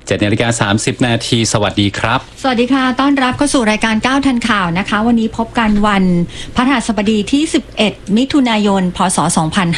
7:30 น.สวัสดีครับสวัสดีค่ะต้อนรับเข้าสู่รายการ9ทันข่าวนะคะวันนี้พบกันวันพฤหัสบดีที่11มิถุนายนพศ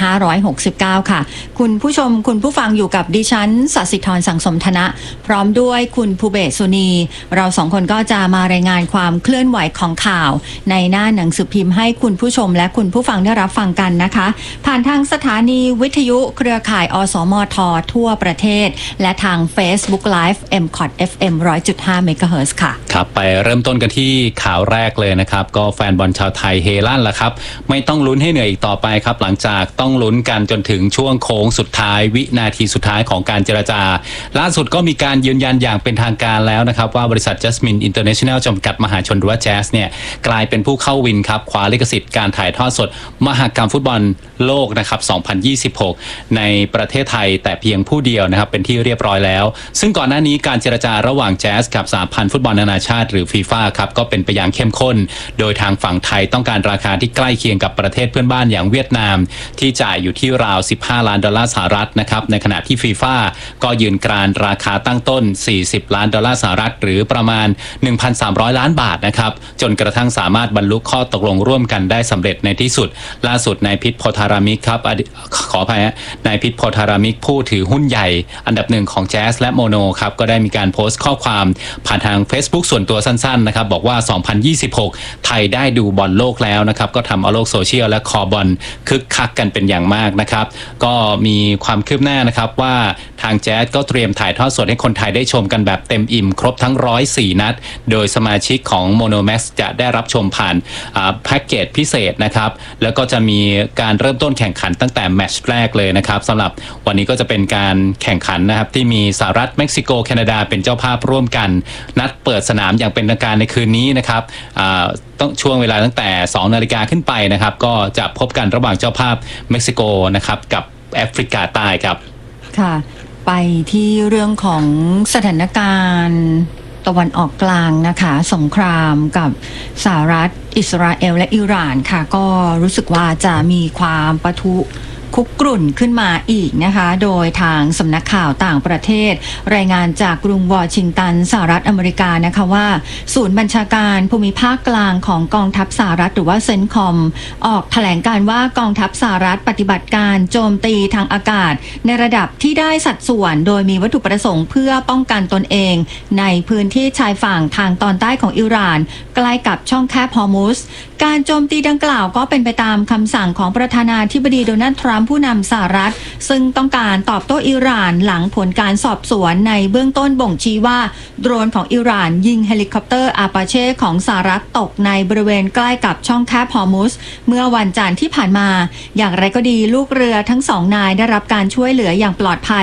2569ค่ะคุณผู้ชมคุณผู้ฟังอยู่กับดิฉันศศิธรสังสมธนะพร้อมด้วยคุณภูเบศสุนีเราสองคนก็จะมารายงานความเคลื่อนไหวของข่าวในหน้าหนังสือพิมพ์ให้คุณผู้ชมและคุณผู้ฟังได้รับฟังกันนะคะผ่านทางสถานีวิทยุเครือข่ายอสมททั่วประเทศและทาง Facebook Live MCOT FM 100.5 MHz ค่ะครับไปเริ่มต้นกันที่ข่าวแรกเลยนะครับก็แฟนบอลชาวไทยเฮลั่นละครับไม่ต้องลุ้นให้เหนื่อยอีกต่อไปครับหลังจากต้องลุ้นกันจนถึงช่วงโค้งสุดท้ายวินาทีสุดท้ายของการเจรจาล่าสุดก็มีการยืนยันอย่างเป็นทางการแล้วนะครับว่าบริษัท Jasmine International จำกัดมหาชนหรือว่า Jazz เนี่ยกลายเป็นผู้เข้าวินครับคว้าลิขสิทธิ์การถ่ายทอดสดมหกรรมฟุตบอลโลกนะครับ2026ในประเทศไทยแต่เพียงผู้เดียวนะครับเป็นที่เรียบร้อยแล้วซึ่งก่อนหน้านี้การเจรจาระหว่าง Jazz กับสหพันธ์ฟุตบอลนานาชาติหรือ FIFA ครับก็เป็นไปอย่างเข้มข้นโดยทางฝั่งไทยต้องการราคาที่ใกล้เคียงกับประเทศเพื่อนบ้านอย่างเวียดนามที่จ่ายอยู่ที่ราว$15 ล้านนะครับในขณะที่ FIFA ก็ยืนกรานราคาตั้งต้น$40 ล้านหรือประมาณ 1,300 ล้านบาทนะครับจนกระทั่งสามารถบรรลุข้อตกลงร่วมกันได้สำเร็จในที่สุดล่าสุดนายพิษโพธารามิกครับขออภัยนายพิษโพธารามิกผู้ถือหุ้นใหญ่อันดับหนึ่งของ Jazz และโมโนครับก็ได้มีการโพสต์ข้อความผ่านทาง Facebook ส่วนตัวสั้นๆนะครับบอกว่า2026ไทยได้ดูบอลโลกแล้วนะครับก็ทำเอาโลกโซเชียลและคอบอลคึกคักกันเป็นอย่างมากนะครับก็มีความคืบหน้านะครับว่าทาง Jazz ก็เตรียมถ่ายทอดสดให้คนไทยได้ชมกันแบบเต็มอิ่มครบทั้ง104นัดโดยสมาชิกของ Monomax จะได้รับชมผ่านแพ็กเกจพิเศษนะครับแล้วก็จะมีการเริ่มต้นแข่งขันตั้งแต่แมตช์แรกเลยนะครับสำหรับวันนี้ก็จะเป็นการแข่งขันนะครับที่มีสหรัฐเม็กซิโกแคนาดาเป็นเจ้าภาพร่วมกันนัดเปิดสนามอย่างเป็นทางการในคืนนี้นะครับต้องช่วงเวลาตั้งแต่ 2 นาฬิกาขึ้นไปนะครับก็จะพบกันระหว่างเจ้าภาพเม็กซิโกนะครับกับแอฟริกาใต้ครับค่ะไปที่เรื่องของสถานการณ์ตะวันออกกลางนะคะสงครามกับสหรัฐอิสราเอลและอิหร่านค่ะก็รู้สึกว่าจะมีความปะทุคุกกรุ่นขึ้นมาอีกนะคะโดยทางสำนักข่าวต่างประเทศรายงานจากกรุงวอชิงตันสหรัฐอเมริกานะคะว่าศูนย์บัญชาการภูมิภาคกลางของกองทัพสหรัฐหรือว่าเซนคอมออกแถลงการว่ากองทัพสหรัฐปฏิบัติการโจมตีทางอากาศในระดับที่ได้สัดส่วนโดยมีวัตถุประสงค์เพื่อป้องกันตนเองในพื้นที่ชายฝั่งทางตอนใต้ของอิหร่านใกล้กับช่องแคบฮอร์มุสการโจมตีดังกล่าวก็เป็นไปตามคำสั่งของประธานาธิบดีโดนัลด์ทรัมป์ผู้นำสหรัฐซึ่งต้องการตอบโต้อิหร่านหลังผลการสอบสวนในเบื้องต้นบ่งชี้ว่าโดรนของอิหร่านยิงเฮลิคอปเตอร์อาปาเช่ของสหรัฐตกในบริเวณใกล้กับช่องแคบฮอร์มุสเมื่อวันจันทร์ที่ผ่านมาอย่างไรก็ดีลูกเรือทั้งสองนายได้รับการช่วยเหลืออย่างปลอดภัย